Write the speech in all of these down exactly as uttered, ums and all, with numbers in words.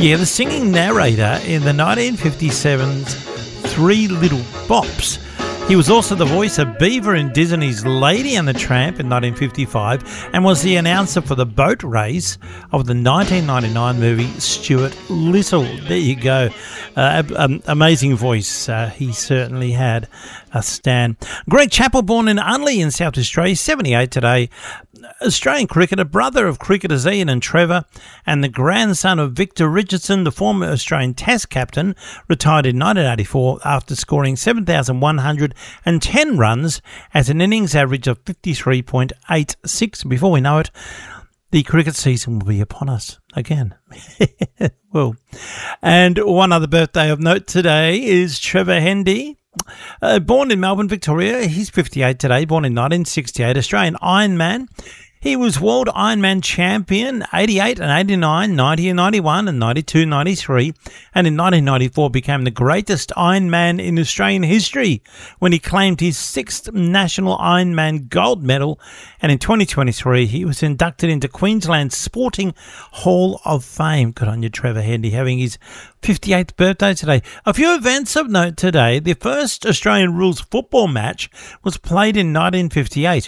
Yeah, the singing narrator in the nineteen fifty-seven's Three Little Bops. He was also the voice of Beaver in Disney's Lady and the Tramp in nineteen fifty-five and was the announcer for the boat race of the nineteen ninety-nine movie Stuart Little. There you go. Uh, um, amazing voice uh, he certainly had, uh, Stan. Greg Chappell, born in Unley in South Australia, seventy-eight today. Australian cricketer, brother of cricketers Ian and Trevor, and the grandson of Victor Richardson, the former Australian Test captain, retired in nineteen eighty-four after scoring seven thousand one hundred ten runs at an innings average of fifty-three point eight six. Before we know it, the cricket season will be upon us again. Well, and one other birthday of note today is Trevor Hendy. Uh, born in Melbourne, Victoria, he's fifty-eight today, born in nineteen sixty-eight, Australian Ironman. He was World Ironman Champion eighty-eight and eighty-nine, ninety and ninety-one, and ninety-two, ninety-three, and in nineteen ninety-four became the greatest Ironman in Australian history when he claimed his sixth national Ironman gold medal, and in twenty twenty-three he was inducted into Queensland's Sporting Hall of Fame. Good on you, Trevor Hendy, having his fifty-eighth birthday today. A few events of note today. The first Australian rules football match was played in nineteen fifty-eight.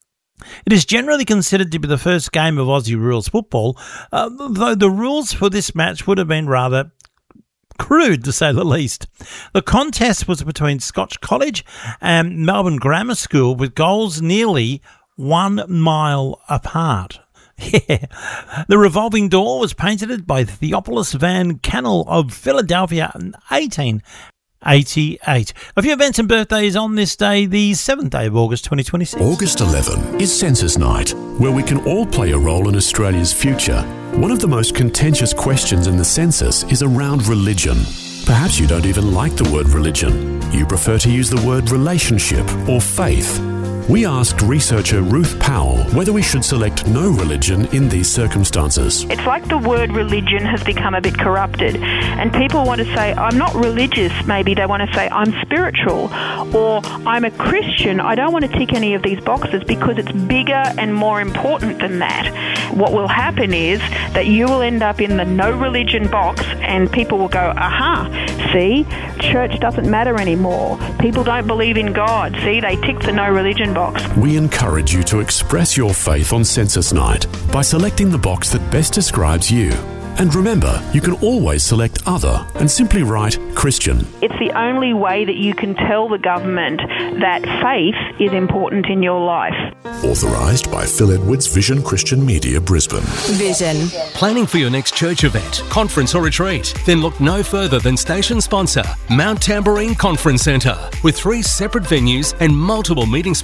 It is generally considered to be the first game of Aussie rules football, uh, though the rules for this match would have been rather crude, to say the least. The contest was between Scotch College and Melbourne Grammar School, with goals nearly one mile apart. Yeah. The revolving door was painted by Theophilus Van Cannel of Philadelphia in eighteen eighty-eight. A few events and birthdays on this day, the seventh day of August twenty twenty-six. August eleventh is Census Night, where we can all play a role in Australia's future. One of the most contentious questions in the census is around religion. Perhaps you don't even like the word religion. You prefer to use the word relationship or faith. We asked researcher Ruth Powell whether we should select no religion in these circumstances. It's like the word religion has become a bit corrupted, and people want to say, I'm not religious. Maybe they want to say, I'm spiritual, or I'm a Christian. I don't want to tick any of these boxes because it's bigger and more important than that. What will happen is that you will end up in the no religion box, and people will go, aha, see, church doesn't matter anymore. People don't believe in God. See, they tick the no religion box. We encourage you to express your faith on Census Night by selecting the box that best describes you. And remember, you can always select other and simply write Christian. It's the only way that you can tell the government that faith is important in your life. Authorised by Phil Edwards Vision Christian Media, Brisbane. Vision. Planning for your next church event, conference or retreat? Then look no further than station sponsor, Mount Tamborine Conference Centre, with three separate venues and multiple meeting